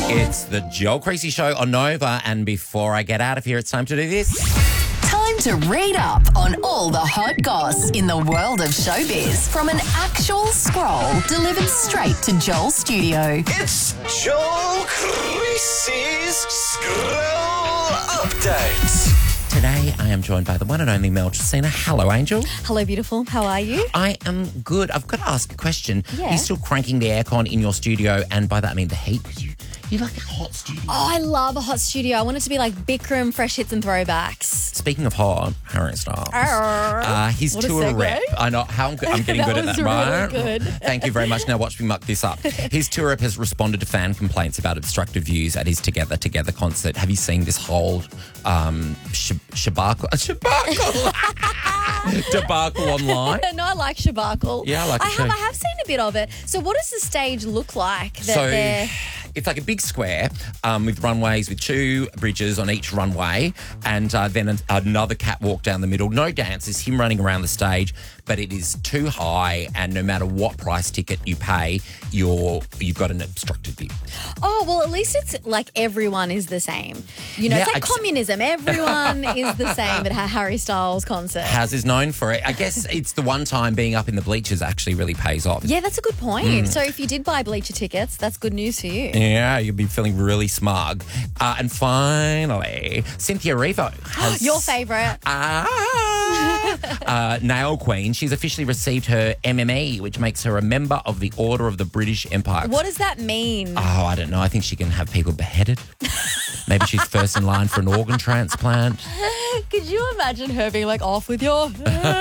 It's the Joel Creasy Show on Nova, and before I get out of here, it's time to do this. Time to read up on all the hot goss in the world of showbiz from an actual scroll delivered straight to Joel's studio. It's Joel Creasy's Scroll Update. Today, I am joined by the one and only Mel Tresina. Hello, Angel. Hello, beautiful. How are you? I am good. I've got to ask a question. Yeah. You're still cranking the aircon in your studio, and by that I mean the heat, because you like a hot studio. Oh, I love a hot studio. I want it to be like Bikram, fresh hits and throwbacks. Speaking of hot, Harry Styles. His What a tour segue. rep. I know how I'm getting good at that, was right? really good. Thank you very much. Now watch me muck this up. His tour rep has responded to fan complaints about obstructive views at his Together concert. Have you seen this whole debacle online? No, I like Shabakal. Yeah, I like it too. I have seen a bit of it. So what does the stage look like? It's like a big square with runways with two bridges on each runway, and then another catwalk down the middle. No dancers, him running around the stage, but it is too high, and no matter what price ticket you pay, you've got an obstructed view. Oh, well, at least it's like everyone is the same. You know, Yeah, it's like communism. Everyone is the same at Harry Styles' concert. Haz is known for it. I guess it's the one time being up in the bleachers actually really pays off. Yeah, that's a good point. So if you did buy bleacher tickets, that's good news for you. Yeah, you'll be feeling really smug. And finally, Cynthia Erivo has... Your favourite. Nail Queen. She's officially received her MME, which makes her a member of the Order of the British Empire. What does that mean? Oh, I don't know. I think she can have people beheaded. Maybe she's first in line for an organ transplant. Could you imagine her being like, off with your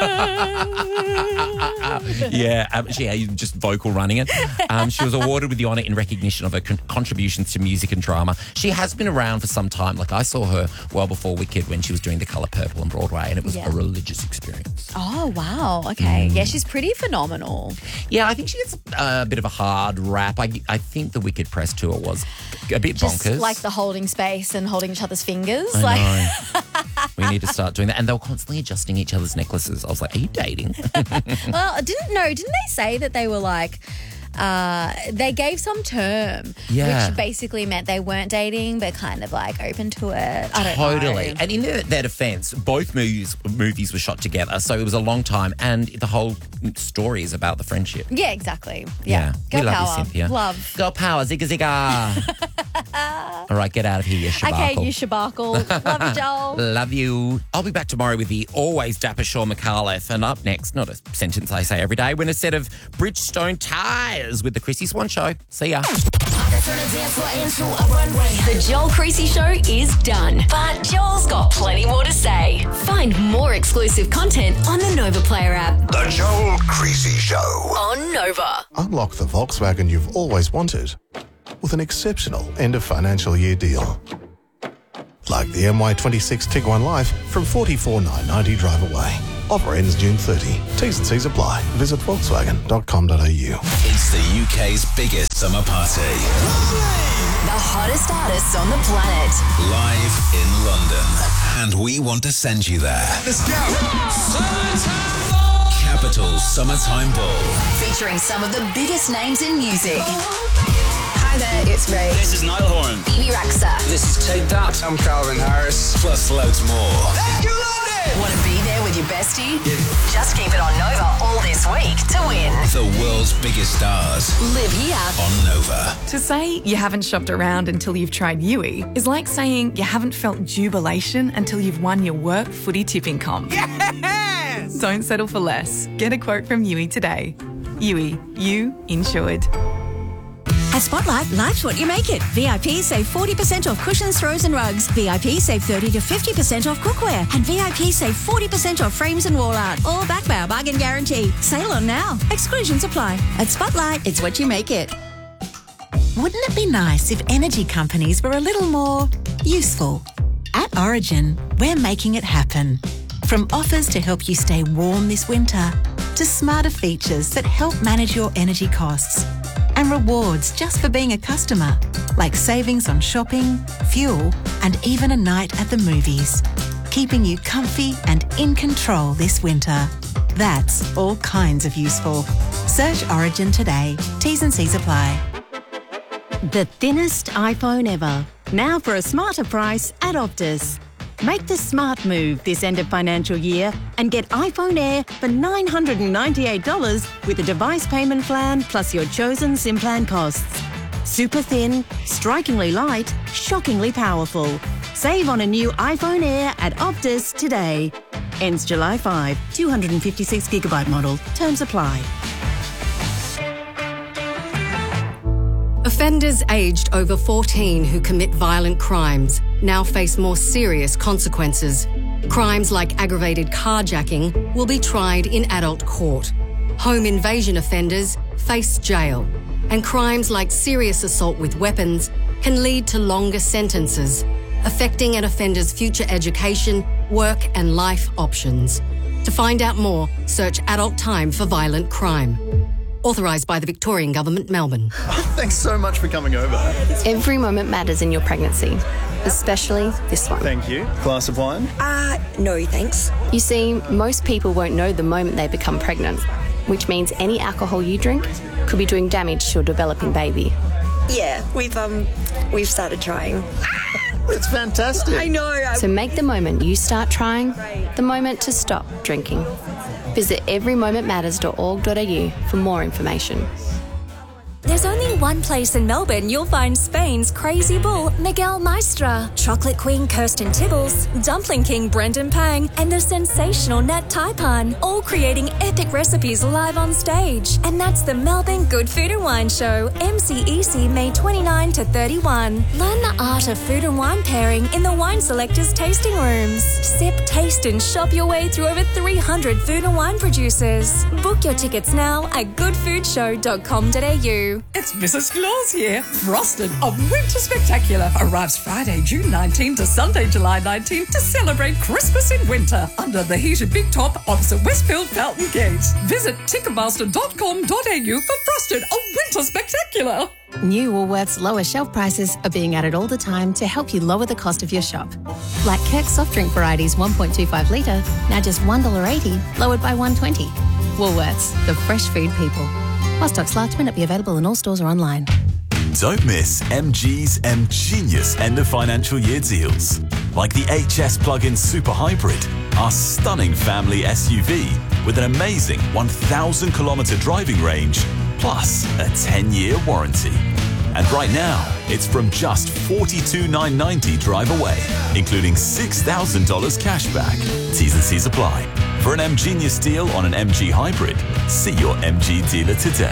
Yeah, just vocal running it. She was awarded with the honour in recognition of her contributions to music and drama. She has been around for some time. Like, I saw her well before Wicked when she was doing The Colour Purple on Broadway, and it was a religious experience. Oh, wow. Okay. Yeah, she's pretty phenomenal. Yeah, I think she gets a bit of a hard rap. I think the Wicked press tour was a bit Just bonkers. like the holding space and holding each other's fingers. I know. We need to start doing that. And they were constantly adjusting each other's necklaces. I was like, are you dating? Well, didn't they say that they were like, they gave some term, Yeah. which basically meant they weren't dating, but kind of like open to it. I don't know. Totally. And in their defence, both movies were shot together, so it was a long time, and the whole story is about the friendship. Yeah, exactly. Yeah. We Girl love power. you, Cynthia. Love. Girl power, zigga zigga. All right, get out of here, you Shabakal. Okay, you Shabakal. Love you, Joel. Love you. I'll be back tomorrow with the always dapper Sean McAuliffe. And up next, not a sentence I say every day, win a set of Bridgestone tyres with the Chrissy Swan Show. See ya. The Joel Creasy Show is done, but Joel's got plenty more to say. Find more exclusive content on the Nova Player app. The Joel Creasy Show. On Nova. Unlock the Volkswagen you've always wanted with an exceptional end of financial year deal. Like the MY26 Tiguan Life from $44,990 drive away. Offer ends June 30. T's and C's apply. Visit volkswagen.com.au. It's the UK's biggest summer party. The hottest artists on the planet. Live in London. And we want to send you there. Let's go. Capital Summertime Ball. Featuring some of the biggest names in music. Hi there, it's Ray. This is Niall Horan. Bibi Rexha. This is Take That. I'm Calvin Harris. Plus loads more. You love it. Want to be there with your bestie? Just keep it on Nova all this week to win. The world's biggest stars Live here. on Nova. To say you haven't shopped around until you've tried Yui is like saying you haven't felt jubilation until you've won your work footy tipping comp. Yes. Don't settle for less. Get a quote from Yui today. Yui, you insured. At Spotlight, life's what you make it. VIP save 40% off cushions, throws and rugs. VIP save 30 to 50% off cookware. And VIP save 40% off frames and wall art. All backed by our bargain guarantee. Sale on now. Exclusions apply. At Spotlight, it's what you make it. Wouldn't it be nice if energy companies were a little more useful? At Origin, we're making it happen. From offers to help you stay warm this winter, to smarter features that help manage your energy costs. And rewards just for being a customer, like savings on shopping, fuel, and even a night at the movies. Keeping you comfy and in control this winter. That's all kinds of useful. Search Origin today. T's and C's apply. The thinnest iPhone ever. Now for a smarter price at Optus. Make the smart move this end of financial year and get iPhone Air for $998 with a device payment plan plus your chosen SIM plan costs. Super thin, strikingly light, shockingly powerful. Save on a new iPhone Air at Optus today. Ends July 5, 256GB model. Terms apply. Offenders aged over 14 who commit violent crimes now face more serious consequences. Crimes like aggravated carjacking will be tried in adult court. Home invasion offenders face jail. And crimes like serious assault with weapons can lead to longer sentences, affecting an offender's future education, work and life options. To find out more, search Adult Time for Violent Crime. Authorised by the Victorian Government, Melbourne. Thanks so much for coming over. Every moment matters in your pregnancy, especially this one. Thank you. Glass of wine? No thanks. You see, most people won't know the moment they become pregnant, which means any alcohol you drink could be doing damage to a developing baby. Yeah, we've started trying. It's fantastic. I know. So make the moment you start trying the moment to stop drinking. Visit everymomentmatters.org.au for more information. There's only one place in Melbourne you'll find Spain's crazy bull, Miguel Maestra, chocolate queen Kirsten Tibbles, dumpling king Brendan Pang, and the sensational Nat Taipan, all creating epic recipes live on stage. And that's the Melbourne Good Food and Wine Show, MCEC, May 29 to 31. Learn the art of food and wine pairing in the Wine Selectors tasting rooms. Sip, taste and shop your way through over 300 food and wine producers. Book your tickets now at goodfoodshow.com.au. It's Mrs. Claus here. Frosted, a winter spectacular, arrives Friday, June 19 to Sunday, July 19 to celebrate Christmas in winter under the heated big top opposite Westfield Fountain Gate. Visit ticketmaster.com.au for Frosted, a winter spectacular. New Woolworths lower shelf prices are being added all the time to help you lower the cost of your shop. Like Kirk's soft drink varieties 1.25 litre, now just $1.80, lowered by $1.20. Woolworths, the fresh food people. While stocks last minute, be available in all stores or online. Don't miss MG's M-Genius end of financial year deals. Like the HS plug-in Super Hybrid, our stunning family SUV with an amazing 1,000 kilometre driving range, plus a 10-year warranty. And right now, it's from just $42,990 drive away, including $6,000 cash back. T's and C's apply. For an M-Genius deal on an MG Hybrid, see your MG dealer today.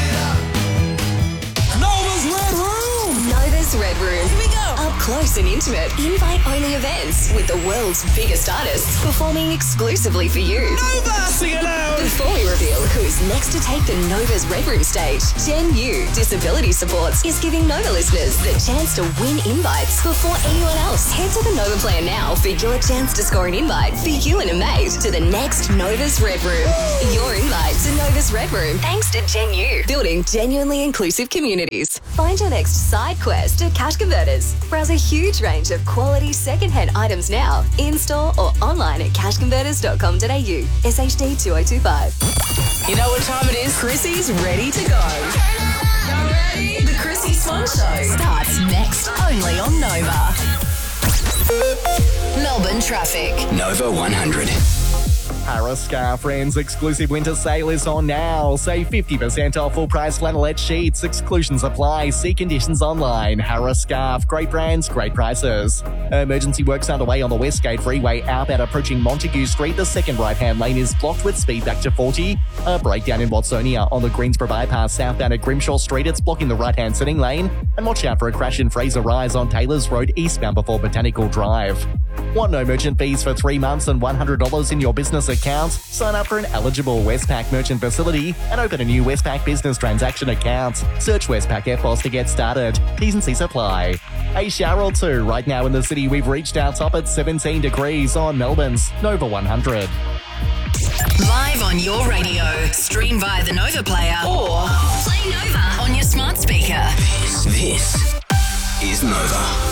Nova's Red Room! Nova's Red Room. Here we go! Up close and intimate, invite-only events with the world's biggest artists performing exclusively for you. Nova! Sing it out! Before we reveal who's next to take the Nova's Red Room stage, Gen U Disability Supports is giving Nova listeners the chance to win invites before anyone else. Head to the Nova Player now for your chance to score an invite for you and a mate to the next Nova's Red Room. Your invite to Nova's Red Room, thanks to Gen U, building genuinely inclusive communities. Find your next side quest at Cash Converters. Browse a huge range of quality second-hand items now, in-store or online at cashconverters.com.au. SHD 2025. You know what time it is? Chrissy's ready to go. Y'all ready? The Chrissy Swan Show starts next, only on Nova. Melbourne traffic. Nova 100. Harris Scarf Friends exclusive winter sale is on now. Save 50% off full price flannelette sheets. Exclusions apply. See conditions online. Harris Scarf. Great brands, great prices. Emergency works underway on the Westgate Freeway outbound approaching Montague Street. The second right-hand lane is blocked with speed back to 40. A breakdown in Watsonia on the Greensboro bypass southbound at Grimshaw Street. It's blocking the right-hand sitting lane. And watch out for a crash in Fraser Rise on Taylors Road eastbound before Botanical Drive. Want no merchant fees for 3 months and $100 in your business account? Sign up for an eligible Westpac merchant facility and open a new Westpac business transaction account. Search Westpac EFTPOS to get started. T's and C's apply. A shower or two. Right now in the city, we've reached our top at 17 degrees on Melbourne's Nova 100. Live on your radio. Stream via the Nova Player or play Nova on your smart speaker. This is Nova.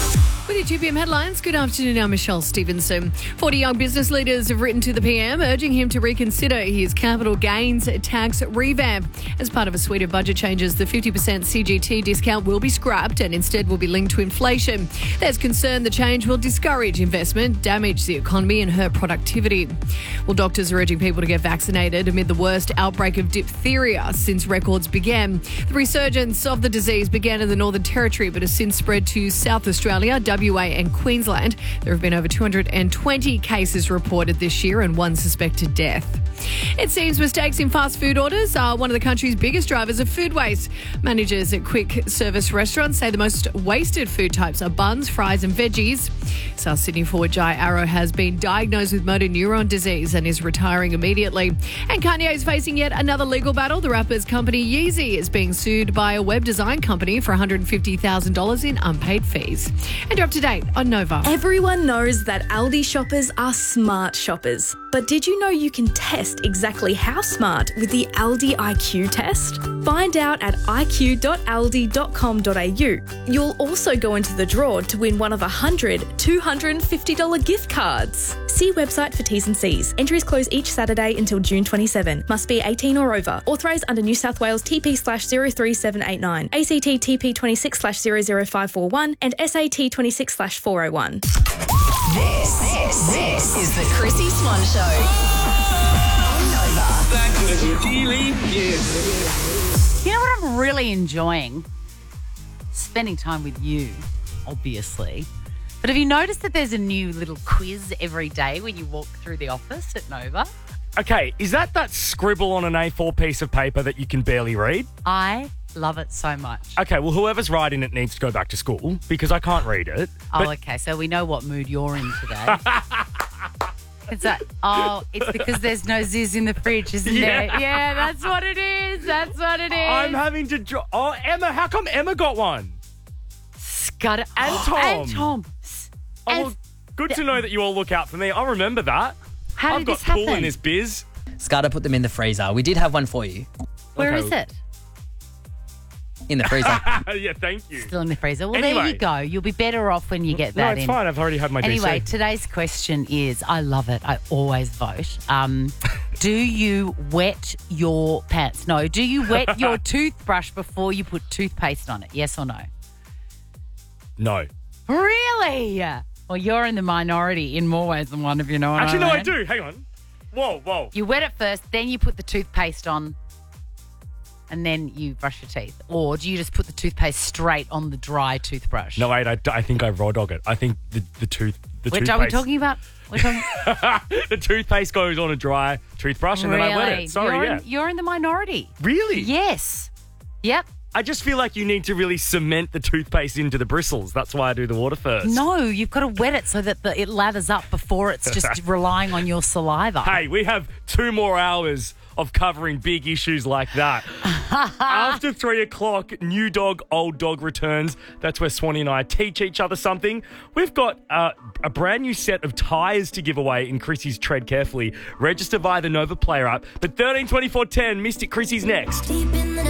With your 2 p.m. headlines, good afternoon, I'm Michelle Stevenson. 40 young business leaders have written to the PM urging him to reconsider his capital gains tax revamp. As part of a suite of budget changes, the 50% CGT discount will be scrapped and instead will be linked to inflation. There's concern the change will discourage investment, damage the economy and hurt productivity. Well, doctors are urging people to get vaccinated amid the worst outbreak of diphtheria since records began. The resurgence of the disease began in the Northern Territory but has since spread to South Australia, WA and Queensland. There have been over 220 cases reported this year and 1 suspected death. It seems mistakes in fast food orders are one of the country's biggest drivers of food waste. Managers at quick service restaurants say the most wasted food types are buns, fries and veggies. South Sydney forward Jai Arrow has been diagnosed with motor neuron disease and is retiring immediately. And Kanye is facing yet another legal battle. The rapper's company Yeezy is being sued by a web design company for $150,000 in unpaid fees. And you're up to date on Nova. Everyone knows that Aldi shoppers are smart shoppers. But did you know you can test exactly how smart with the Aldi IQ test? Find out at iq.aldi.com.au. You'll also go into the draw to win one of 100 $250 gift cards. See website for T's and C's. Entries close each Saturday until June 27. Must be 18 or over. Authorised under New South Wales TP/03789, ACT TP 26/00541 and SAT 26/401. This is the Chrissy Swan Show. You know what I'm really enjoying? Spending time with you, obviously. But have you noticed that there's a new little quiz every day when you walk through the office at Nova? Okay, is that scribble on an A4 piece of paper that you can barely read? I love it so much. Okay, well, whoever's writing it needs to go back to school because I can't read it. Oh, okay, so we know what mood you're in today. It's because there's no Ziz in the fridge, isn't there? Yeah, that's what it is. That's what it is. I'm having to Emma, how come Emma got one? Got it. And Tom. And Tom. Well, good to know that you all look out for me. I'll remember that. How did this happen? I've got pool in this biz. Scudder put them in the freezer. We did have one for you. Where is it? In the freezer. Yeah, thank you. Still in the freezer. Well, Anyway. there you go. You'll be better off when you get that in. No, it's fine. I've already had my Anyway, DC. today's question is, I love it. I always vote. Do you wet your pants? No. Do you wet your toothbrush before you put toothpaste on it? Yes or no? No. Really? Well, you're in the minority in more ways than one, if you know what Actually, no, I mean. I do. Hang on. Whoa. You wet it first, then you put the toothpaste on, and then you brush your teeth. Or do you just put the toothpaste straight on the dry toothbrush? No, wait, I think I raw dog it. I think the toothpaste... Which are we talking about? We're talking... The toothpaste goes on a dry toothbrush and then I wet it. Sorry, You're in the minority. Really? Yes. Yep. I just feel like you need to really cement the toothpaste into the bristles. That's why I do the water first. No, you've got to wet it so that it lathers up before it's just relying on your saliva. Hey, we have 2 more hours of covering big issues like that. After 3 o'clock, new dog, old dog returns. That's where Swanee and I teach each other something. We've got a brand new set of tyres to give away in Chrissy's Tread Carefully. Register via the Nova Player app. But 13 24 10, Mystic Chrissy's next.